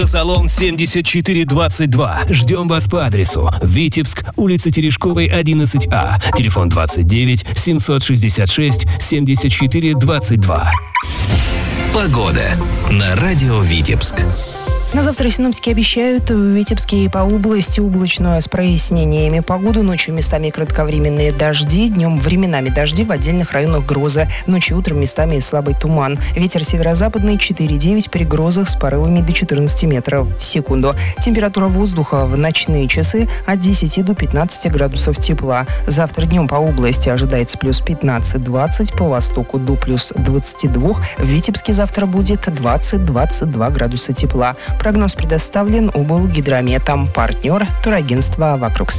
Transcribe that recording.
Салон 7422. Ждем вас по адресу: Витебск, улица Терешковой, 11А. Телефон 29 766 74 22. Погода на радио Витебск. На завтра синоптики обещают в Витебске и по области облачную с прояснениями погоду. Ночью местами кратковременные дожди, днем временами дожди, в отдельных районах гроза. Ночью и утром местами слабый туман. Ветер северо-западный 4,9 при грозах с порывами до 14 метров в секунду. Температура воздуха в ночные часы от 10 до 15 градусов тепла. Завтра днем по области ожидается плюс 15-20, по востоку до плюс 22. В Витебске завтра будет 20-22 градуса тепла. Прогноз предоставлен Облгидрометом. Партнер турагентства «Вокруг света».